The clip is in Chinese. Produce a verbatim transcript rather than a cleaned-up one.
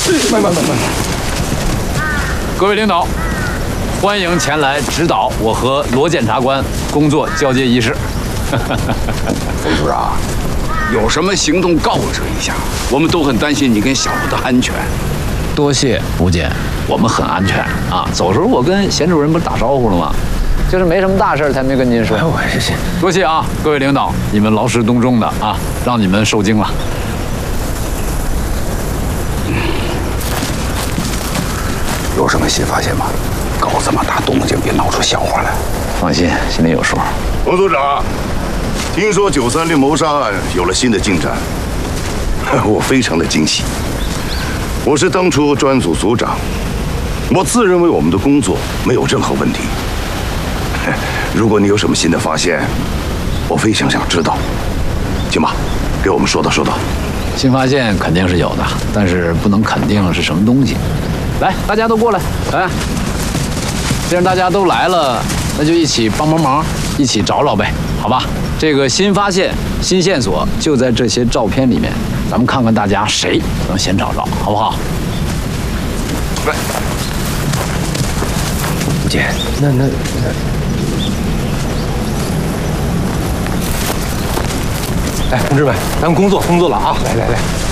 慢慢慢慢。 各位领导，欢迎前来指导我和罗检察官工作交接仪式。 冯组长，有什么行动告知一下，我们都很担心你跟小吴的安全。 多谢吴检，我们很安全啊。走时候我跟贤主任不是打招呼了吗？就是没什么大事才没跟您说。 我谢谢。 多谢啊，各位领导，你们劳师动众的啊，让你们受惊了。 有什么新发现吗？搞这么大动静，别闹出笑话来。 放心，心里有数。 冯组长，听说九三零谋杀案有了新的进展，我非常的惊喜。我是当初专案组组长，我自认为我们的工作没有任何问题。如果你有什么新的发现，我非常想知道，行吧？给我们说道说道。 新发现肯定是有的，但是不能肯定是什么东西。来，大家都过来，来。既然大家都来了，那就一起帮帮忙，一起找找呗，好吧？这个新发现、新线索就在这些照片里面，咱们看看大家谁能先找着，好不好？ 来， 吴姐，那那那，来，同志们，咱们工作工作了啊！来来来。